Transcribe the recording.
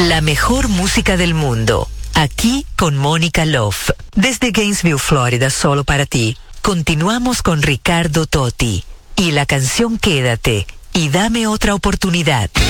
La mejor música del mundo, aquí con Mónica Love. Desde Gainesville, Florida, solo para ti. Continuamos con Ricardo Totti y la canción Quédate y Dame Otra Oportunidad.